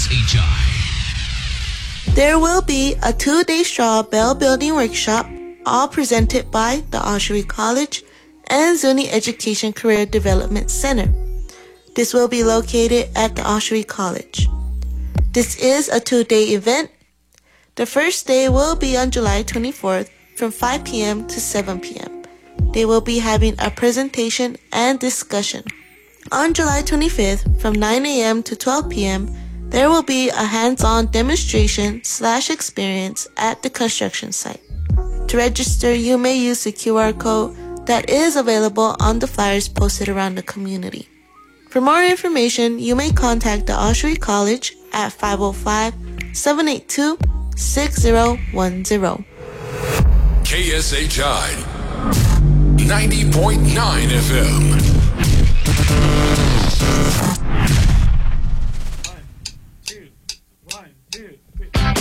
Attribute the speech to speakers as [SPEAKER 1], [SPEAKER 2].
[SPEAKER 1] KSHI.
[SPEAKER 2] There will be a 2-day straw bale building workshop, all presented by the Oshery College and Zuni Education Career Development Center. This will be located at the Oshery College. This is a 2-day event. The first day will be on July 24th from 5 p.m. to 7 p.m. They will be having a presentation and discussion. On July 25th from 9 a.m. to 12 p.m., there will be a hands-on demonstration/experience at the construction site. To register, you may use the QR code that is available on the flyers posted around the community. For more information, you may contact the Oshery College at 505-782-6010.
[SPEAKER 1] KSHI 90.9 FM.
[SPEAKER 3] 1, 2, 1.